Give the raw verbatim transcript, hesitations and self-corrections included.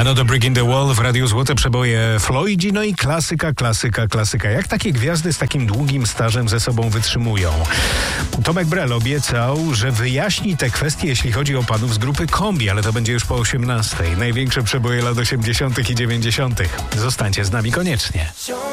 Another Brick in the Wall w Radiu Złote Przeboje Floydzi, no i klasyka, klasyka, klasyka. Jak takie gwiazdy z takim długim stażem ze sobą wytrzymują? Tomek Brel obiecał, że wyjaśni te kwestie, jeśli chodzi o panów z grupy Kombi, ale to będzie już po osiemnastej. Największe przeboje lat osiemdziesiątych i dziewięćdziesiątych. Zostańcie z nami koniecznie.